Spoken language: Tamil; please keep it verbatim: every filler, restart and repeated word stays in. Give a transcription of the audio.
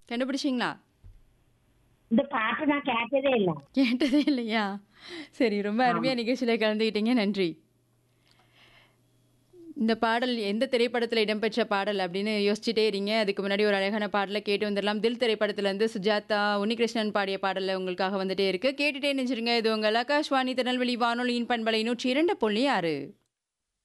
கண்டுபிடிச்சிங்களா? இந்த பாட்டு நான் கேட்டதே இல்ல. கேட்டதே இல்லையா? சரி, ரொம்ப ஆமா. அருமையா நிகழ்ச்சியில கலந்துக்கிட்டீங்க. நன்றி. இந்த பாடல் எந்த திரைப்படத்துல இடம்பெற்ற பாடல் அப்படின்னு யோசிச்சுட்டே இருங்க. அதுக்கு முன்னாடி ஒரு அழகான பாடல கேட்டு வந்துடலாம். தில் திரைப்படத்துலருந்து சுஜாதா, உன்னிகிருஷ்ணன் பாடிய பாடல்ல உங்களுக்காக வந்துட்டே இருக்கு. கேட்டுட்டே நெஞ்சிருங்க. இது உங்கள் ஆகாஷ்வாணி திருநெல்வேலி வானொலியின் பண்பலை நூற்றி இரண்டு புள்ளி ஆறு.